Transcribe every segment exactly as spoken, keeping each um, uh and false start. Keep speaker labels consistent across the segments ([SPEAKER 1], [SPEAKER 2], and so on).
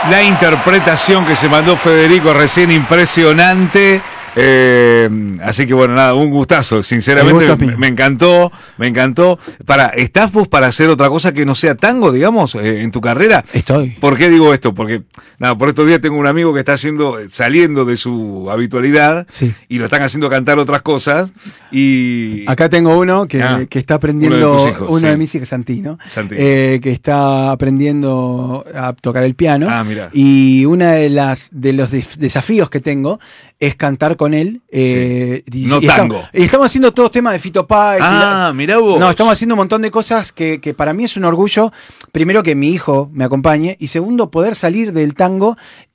[SPEAKER 1] La interpretación que se mandó Federico recién, impresionante. Eh, así que bueno, nada, un gustazo, sinceramente me, me encantó, me encantó. Para, ¿estás vos para hacer otra cosa que no sea tango, digamos, eh, en tu carrera?
[SPEAKER 2] Estoy.
[SPEAKER 1] ¿Por qué digo esto? Porque, nada, por estos días tengo un amigo que está haciendo, saliendo de su habitualidad,
[SPEAKER 2] sí,
[SPEAKER 1] y lo están haciendo cantar otras cosas. Y
[SPEAKER 2] acá tengo uno que, ah, que está aprendiendo, uno de, tus hijos, uno sí. de mis hijos, Santino, Santino. Eh, que está aprendiendo a tocar el piano.
[SPEAKER 1] Ah, mirá.
[SPEAKER 2] Y una de las de los de, desafíos que tengo es cantar con él. Eh,
[SPEAKER 1] sí.
[SPEAKER 2] y,
[SPEAKER 1] no
[SPEAKER 2] y
[SPEAKER 1] tango.
[SPEAKER 2] Estamos, y estamos haciendo todos temas de Fito Páez.
[SPEAKER 1] Ah, la, mirá vos.
[SPEAKER 2] No, estamos haciendo un montón de cosas que, que para mí es un orgullo. Primero, que mi hijo me acompañe. Y segundo, poder salir del tango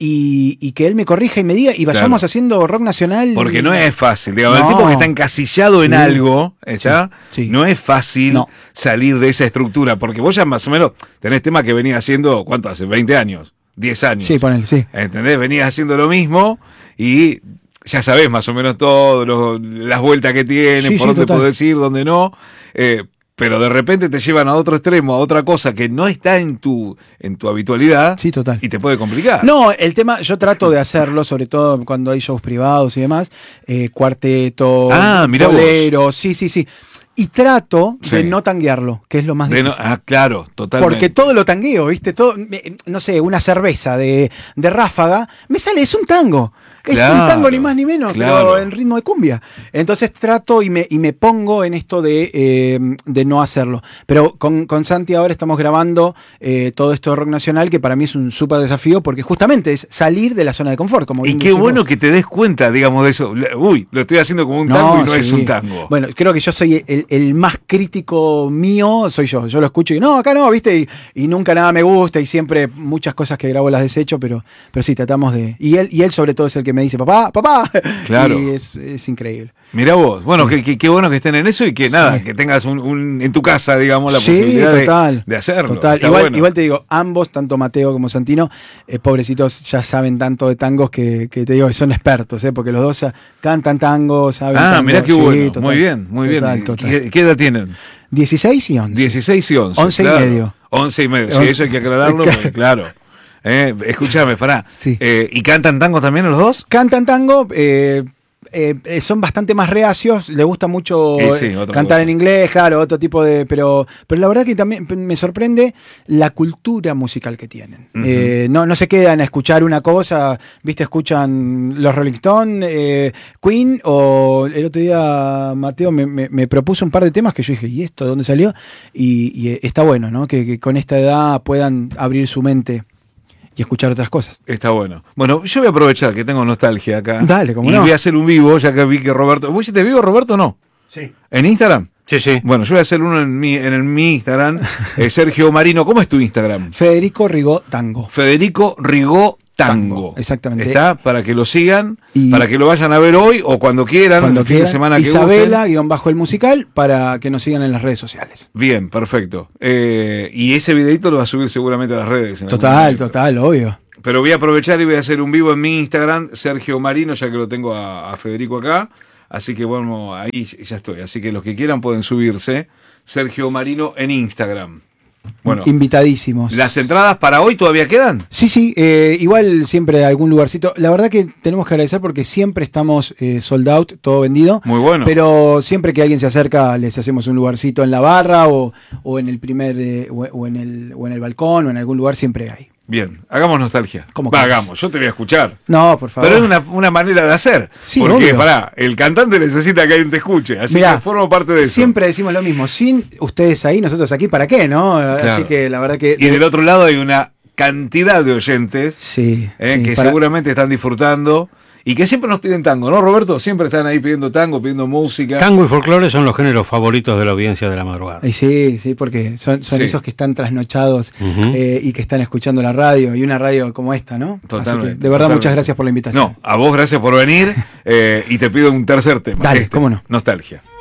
[SPEAKER 2] y, y que él me corrija y me diga. Y vayamos claro. haciendo rock nacional.
[SPEAKER 1] Porque no es fácil. Digamos, no. El tipo que está encasillado en sí. algo, ¿ya? Sí. Sí. No es fácil no. salir de esa estructura. Porque vos ya más o menos tenés temas que venís haciendo, ¿cuánto hace? veinte años. diez años.
[SPEAKER 2] Sí, ponele, sí.
[SPEAKER 1] ¿Entendés? Venías haciendo lo mismo y ya sabés más o menos todo, lo, las vueltas que tiene, sí, por sí, dónde total. podés ir, dónde no. Eh, pero de repente te llevan a otro extremo, a otra cosa que no está en tu en tu habitualidad.
[SPEAKER 2] Sí, total.
[SPEAKER 1] Y te puede complicar.
[SPEAKER 2] No, el tema, yo trato de hacerlo, sobre todo cuando hay shows privados y demás. Eh, cuarteto,
[SPEAKER 1] ah,
[SPEAKER 2] bolero, sí, sí, sí. Y trato sí. de no tanguearlo, que es lo más difícil.
[SPEAKER 1] No, ah, claro, totalmente.
[SPEAKER 2] Porque todo lo tangueo, ¿viste? Todo, no sé, una cerveza de, de Ráfaga, me sale, es un tango. Es claro, un tango ni más ni menos, claro. pero en ritmo de cumbia. Entonces trato y me, y me pongo en esto de, eh, de no hacerlo. Pero con, con Santi ahora estamos grabando eh, todo esto de rock nacional, que para mí es un súper desafío, porque justamente es salir de la zona de confort. Como
[SPEAKER 1] y qué bueno vos. que te des cuenta, digamos, de eso. Uy, lo estoy haciendo como un tango no, y no sí. es un tango.
[SPEAKER 2] Bueno, creo que yo soy el, el más crítico mío, soy yo. Yo lo escucho y no, acá no, ¿viste? Y, y nunca nada me gusta y siempre muchas cosas que grabo las desecho, pero, pero sí, tratamos de... Y él, y él sobre todo es el que me dice, papá, papá.
[SPEAKER 1] Claro.
[SPEAKER 2] Y es, es increíble.
[SPEAKER 1] Mirá vos. Bueno, sí. qué bueno que estén en eso y que nada, sí. que tengas un, un en tu casa, digamos, la
[SPEAKER 2] sí,
[SPEAKER 1] posibilidad
[SPEAKER 2] total,
[SPEAKER 1] de, de hacerlo.
[SPEAKER 2] Total. Igual, bueno. igual te digo, ambos, tanto Mateo como Santino, eh, pobrecitos, ya saben tanto de tangos que, que te digo, son expertos, ¿eh? Porque los dos cantan tango, saben
[SPEAKER 1] Ah,
[SPEAKER 2] tango.
[SPEAKER 1] mirá qué bueno.
[SPEAKER 2] Sí, total,
[SPEAKER 1] muy bien, muy
[SPEAKER 2] total,
[SPEAKER 1] bien.
[SPEAKER 2] Total.
[SPEAKER 1] ¿Qué, ¿Qué edad tienen?
[SPEAKER 2] dieciséis y once.
[SPEAKER 1] dieciséis y once.
[SPEAKER 2] once
[SPEAKER 1] claro.
[SPEAKER 2] y medio.
[SPEAKER 1] once y medio, sí, eso hay que aclararlo, porque, claro. Eh, escúchame, pará.
[SPEAKER 2] Sí.
[SPEAKER 1] Eh, ¿Y cantan tango también los dos?
[SPEAKER 2] Cantan tango, eh, eh, son bastante más reacios, le gusta mucho sí, sí, cantar cosa. en inglés, claro, otro tipo de... Pero, pero la verdad que también me sorprende la cultura musical que tienen. Uh-huh. eh, no, no se quedan a escuchar una cosa, viste, escuchan los Rolling Stones, eh, Queen, o el otro día Mateo me, me, me propuso un par de temas que yo dije, ¿y esto de dónde salió? Y, y está bueno, ¿no? Que, que con esta edad puedan abrir su mente y escuchar otras cosas.
[SPEAKER 1] Está bueno. Bueno, yo voy a aprovechar que tengo nostalgia acá.
[SPEAKER 2] Dale, como
[SPEAKER 1] y
[SPEAKER 2] no.
[SPEAKER 1] voy a hacer un vivo, ya que vi que Roberto... ¿Vos hiciste vivo, Roberto, o no?
[SPEAKER 3] Sí.
[SPEAKER 1] ¿En Instagram?
[SPEAKER 3] Sí, sí.
[SPEAKER 1] Bueno, yo voy a hacer uno en mi, en el, mi Instagram. eh, Sergio Marino, ¿cómo es tu Instagram?
[SPEAKER 2] Federico Rigó Tango.
[SPEAKER 1] Federico Rigó Tango.
[SPEAKER 2] Tango. Exactamente.
[SPEAKER 1] Está para que lo sigan,
[SPEAKER 2] y
[SPEAKER 1] para que lo vayan a ver hoy o cuando quieran,
[SPEAKER 2] cuando
[SPEAKER 1] el fin
[SPEAKER 2] quieran.
[SPEAKER 1] de semana que
[SPEAKER 2] Isabela, guión bajo el musical, para que nos sigan en las redes sociales.
[SPEAKER 1] Bien, perfecto. Eh, y ese videito lo va a subir seguramente a las redes.
[SPEAKER 2] Total, total, obvio.
[SPEAKER 1] Pero voy a aprovechar y voy a hacer un vivo en mi Instagram, Sergio Marino, ya que lo tengo a, a Federico acá. Así que bueno, ahí ya estoy. Así que los que quieran pueden subirse. Sergio Marino en Instagram. Bueno,
[SPEAKER 2] invitadísimos.
[SPEAKER 1] ¿Las entradas para hoy todavía quedan?
[SPEAKER 2] Sí, sí, eh, igual siempre algún lugarcito. La verdad que tenemos que agradecer porque siempre estamos eh, sold out, todo vendido.
[SPEAKER 1] Muy bueno.
[SPEAKER 2] Pero siempre que alguien se acerca les hacemos un lugarcito en la barra o, o en el primer eh, o, o en el o en el balcón o en algún lugar, siempre hay.
[SPEAKER 1] Bien, hagamos nostalgia.
[SPEAKER 2] ¿Cómo
[SPEAKER 1] Va, hagamos, yo te voy a escuchar.
[SPEAKER 2] No, por favor.
[SPEAKER 1] Pero es una, una manera de hacer.
[SPEAKER 2] Sí,
[SPEAKER 1] porque,
[SPEAKER 2] obvio.
[SPEAKER 1] pará, el cantante necesita que alguien te escuche. Así
[SPEAKER 2] Mirá,
[SPEAKER 1] que formo parte de eso.
[SPEAKER 2] Siempre decimos lo mismo. Sin ustedes ahí, nosotros aquí, ¿para qué? ¿No?
[SPEAKER 1] Claro.
[SPEAKER 2] Así que la verdad que.
[SPEAKER 1] Y del otro lado hay una cantidad de oyentes
[SPEAKER 2] sí,
[SPEAKER 1] eh,
[SPEAKER 2] sí,
[SPEAKER 1] que
[SPEAKER 2] para...
[SPEAKER 1] seguramente están disfrutando. Y que siempre nos piden tango, ¿no, Roberto? Siempre están ahí pidiendo tango, pidiendo música.
[SPEAKER 3] Tango y folclore son los géneros favoritos de la audiencia de la madrugada.
[SPEAKER 2] Y sí, sí, porque son, son sí. esos que están trasnochados
[SPEAKER 3] uh-huh.
[SPEAKER 2] eh, y que están escuchando la radio, y una radio como esta, ¿no?
[SPEAKER 1] Totalmente.
[SPEAKER 2] Así que, de verdad,
[SPEAKER 1] totalmente.
[SPEAKER 2] Muchas gracias por la invitación.
[SPEAKER 1] No, a vos gracias por venir eh, y te pido un tercer tema.
[SPEAKER 2] Dale,
[SPEAKER 1] este,
[SPEAKER 2] cómo no.
[SPEAKER 1] Nostalgia.